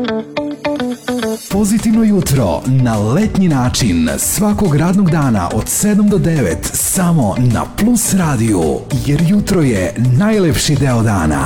Pozitivno jutro na letnji način svakog radnog dana od 7 do 9 samo na Plus radiju, jer jutro je najlepši deo dana.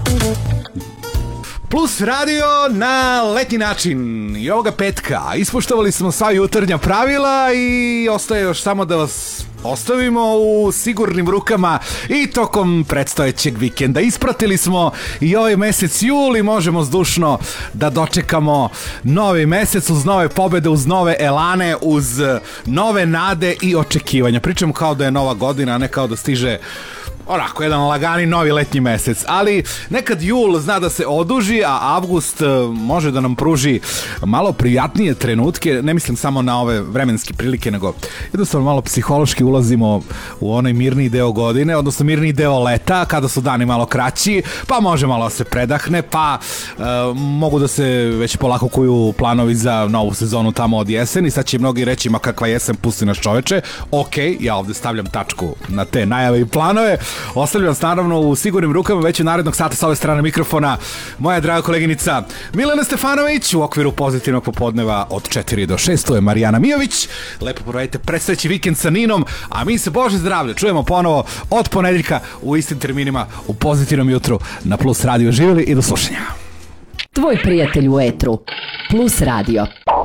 Plus radio na letnji način i ovoga petka ispoštovali smo sva jutarnja pravila i ostaje još samo da vas ostavimo u sigurnim rukama i tokom predstojećeg vikenda. Ispratili smo i ovaj mesec jul i možemo zdušno da dočekamo novi mesec uz nove pobede, uz nove elane, uz nove nade i očekivanja. Pričamo kao da je nova godina, a ne kao da stiže onako jedan lagani novi letnji mesec, ali nekad jul zna da se oduži, a avgust može da nam pruži malo prijatnije trenutke. Ne mislim samo na ove vremenske prilike, nego jednostavno malo psihološki ulazimo u onaj mirniji deo godine, odnosno mirniji deo leta, kada su dani malo kraći, pa može malo da se predahne, pa mogu da se već polako kuju planovi za novu sezonu tamo od jeseni. Sad će mnogi reći, ma kakva jesen, pusti nas čoveče. Ok, ja ovde stavljam tačku na te najave i planove. Ostavljam vas naravno u sigurnim rukama već u narednog sata sa ove strane mikrofona moja draga koleginica Milena Stefanović u okviru pozitivnog popodneva od 4 do 6. To je Marijana Mijović. Lepo provedite predstojeći vikend sa Ninom, a mi se Bože zdravlje čujemo ponovo od ponedeljka u istim terminima u pozitivnom jutru na Plus radio. Živjeli i do slušanja. Tvoj prijatelj u etru. Plus radio.